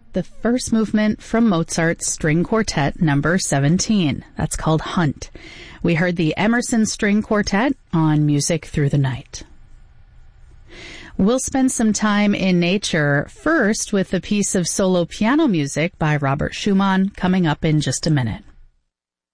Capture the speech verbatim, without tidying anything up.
the first movement from Mozart's String Quartet number seventeen. That's called Hunt. We heard the Emerson String Quartet on Music Through the Night. We'll spend some time in nature, first with a piece of solo piano music by Robert Schumann, coming up in just a minute.